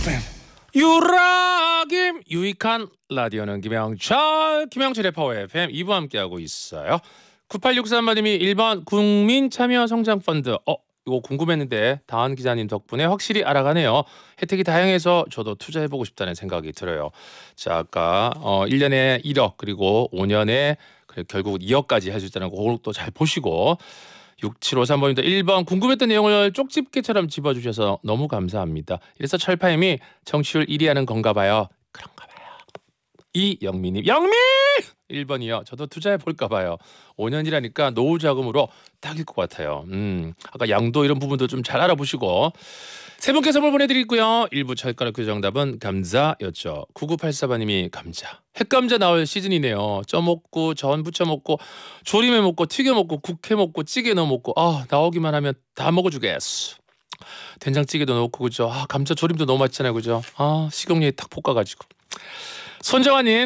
유라김 유익한 라디오는 김영철의 파워 FM 2부 함께하고 있어요. 9863번님이 1번 국민참여성장펀드 이거 궁금했는데 다은 기자님 덕분에 확실히 알아가네요. 혜택이 다양해서 저도 투자해보고 싶다는 생각이 들어요. 자, 아까 1년에 1억 그리고 5년에 결국 2억까지 할 수 있다는 거 그것도 잘 보시고 6753번입니다. 1번 궁금했던 내용을 쪽집게처럼 집어주셔서 너무 감사합니다. 이래서 철파임이 청취율 1위 하는 건가 봐요. 그런가 봐요. 이영미님. 영미! 1번이요. 저도 투자해볼까 봐요. 5년이라니까 노후 자금으로 딱일 것 같아요. 아까 양도 이런 부분도 좀 잘 알아보시고 세 분께 선물 보내드리고요. 1부 철가루 그 정답은 감자였죠. 9984번님이 감자. 핵감자 나올 시즌이네요. 쪄먹고 전 부쳐 먹고 조림해 먹고 튀겨 먹고 국해 먹고 찌개 넣어 먹고 나오기만 하면 다 먹어주겠어. 된장찌개도 넣고 그죠. 감자 조림도 너무 맛있잖아요. 그죠. 식용유에 탁 볶아가지고. 손정아님